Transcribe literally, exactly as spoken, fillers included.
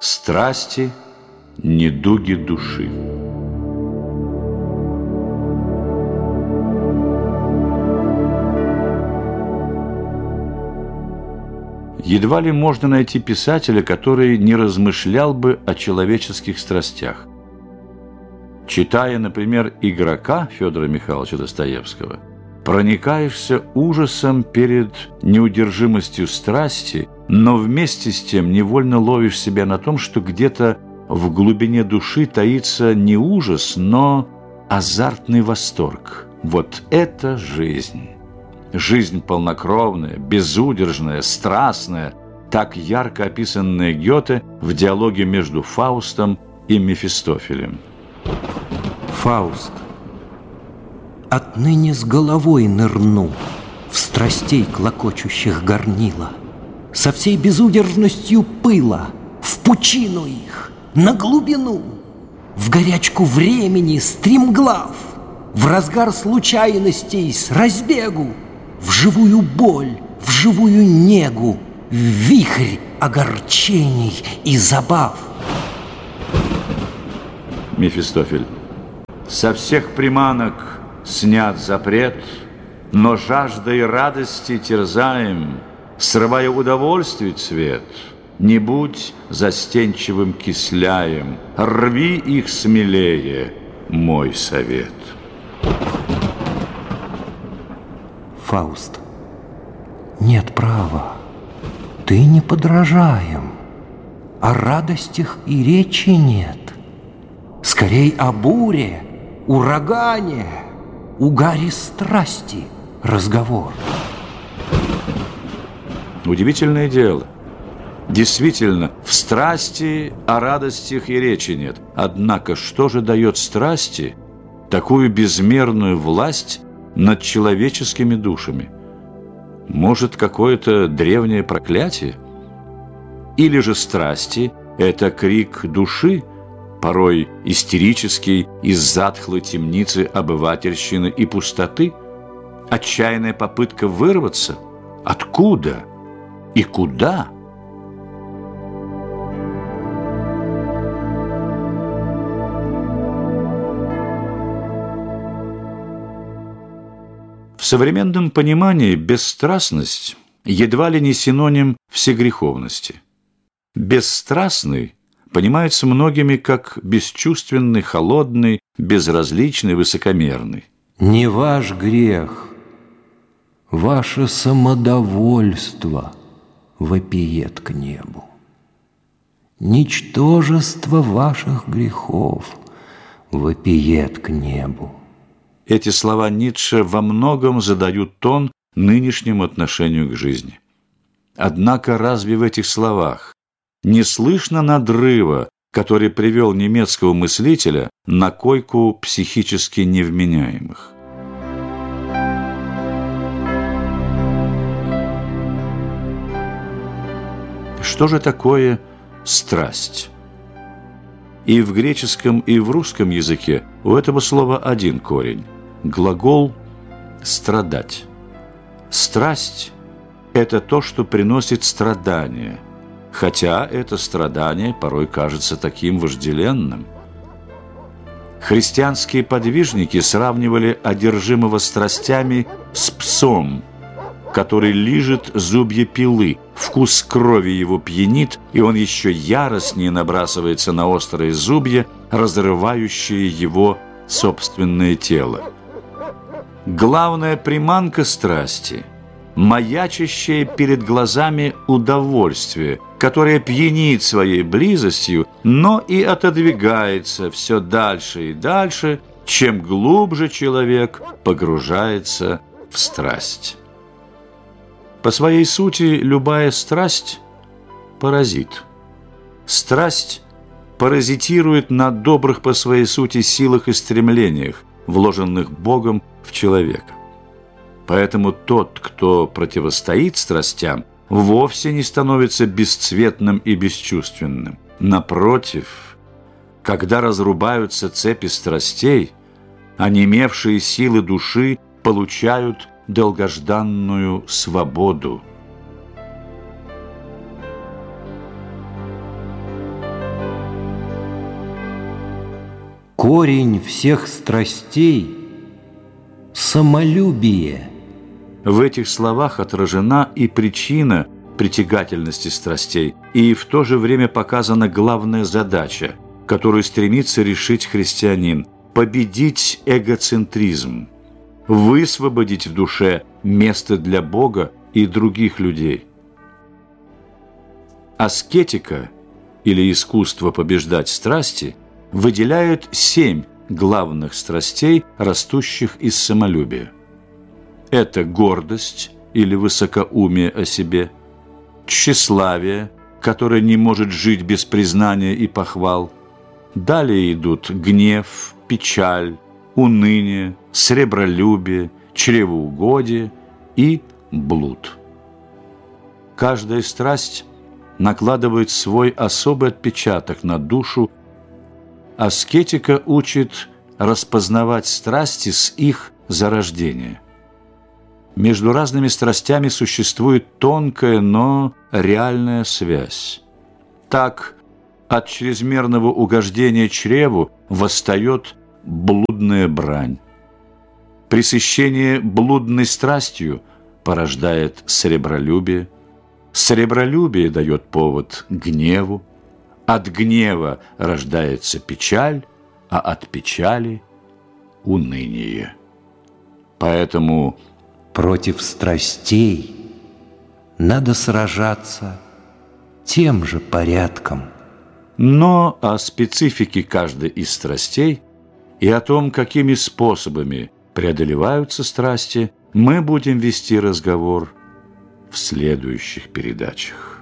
Страсти, недуги души. Едва ли можно найти писателя, который не размышлял бы о человеческих страстях. Читая, например, «Игрока» Федора Михайловича Достоевского, проникаешься ужасом перед неудержимостью страсти, но вместе с тем невольно ловишь себя на том, что где-то в глубине души таится не ужас, но азартный восторг. Вот это жизнь! Жизнь полнокровная, безудержная, страстная, так ярко описанная Гёте в диалоге между Фаустом и Мефистофелем. Фауст. Отныне с головой нырну в страстей клокочущих горнила, со всей безудержностью пыла, в пучину их, на глубину, в горячку времени стремглав, в разгар случайностей с разбегу, в живую боль, в живую негу, в вихрь огорчений и забав. Мефистофель. Со всех приманок снят запрет, но жаждой радости терзаем, срывая удовольствий цвет. Не будь застенчивым кисляем, рви их смелее, мой совет. Фауст. Нет права, ты не подражаем, о радостях и речи нет. Скорей о буре, урагане, угаре страсти разговор. Удивительное дело. Действительно, в страсти о радостях и речи нет. Однако, что же дает страсти такую безмерную власть над человеческими душами? Может, какое-то древнее проклятие? Или же страсти – это крик души, порой истерический из затхлой темницы обывательщины и пустоты? Отчаянная попытка вырваться? Откуда и куда? В современном понимании бесстрастность едва ли не синоним всегреховности. Бесстрастный понимается многими как бесчувственный, холодный, безразличный, высокомерный. Не ваш грех, ваше самодовольство вопиет к небу. Ничтожество ваших грехов вопиет к небу. Эти слова Ницше во многом задают тон нынешнему отношению к жизни. Однако разве в этих словах не слышно надрыва, который привел немецкого мыслителя на койку психически невменяемых? Что же такое страсть? И в греческом, и в русском языке у этого слова один корень – глагол «страдать». Страсть – это то, что приносит страдания, хотя это страдание порой кажется таким вожделенным. Христианские подвижники сравнивали одержимого страстями с псом, который лижет зубья пилы, вкус крови его пьянит, и он еще яростнее набрасывается на острые зубья, разрывающие его собственное тело. Главная приманка страсти – маячащее перед глазами удовольствие, которое пьянит своей близостью, но и отодвигается все дальше и дальше, чем глубже человек погружается в страсть. По своей сути, любая страсть – паразит. Страсть паразитирует на добрых по своей сути силах и стремлениях, вложенных Богом в человека. Поэтому тот, кто противостоит страстям, вовсе не становится бесцветным и бесчувственным. Напротив, когда разрубаются цепи страстей, онемевшие силы души получают долгожданную свободу. Корень всех страстей – самолюбие. В этих словах отражена и причина притягательности страстей, и в то же время показана главная задача, которую стремится решить христианин – победить эгоцентризм, высвободить в душе место для Бога и других людей. Аскетика, или искусство побеждать страсти, выделяет семь главных страстей, растущих из самолюбия. Это гордость или высокоумие о себе, тщеславие, которое не может жить без признания и похвал. Далее идут гнев, печаль, уныние, сребролюбие, чревоугодие и блуд. Каждая страсть накладывает свой особый отпечаток на душу. Аскетика учит распознавать страсти с их зарождения. Между разными страстями существует тонкая, но реальная связь. Так, от чрезмерного угождения чреву восстает блудная брань. Пресыщение блудной страстью порождает сребролюбие. Сребролюбие дает повод к гневу. От гнева рождается печаль, а от печали – уныние. Поэтому против страстей надо сражаться тем же порядком. Но о специфике каждой из страстей и о том, какими способами преодолеваются страсти, мы будем вести разговор в следующих передачах.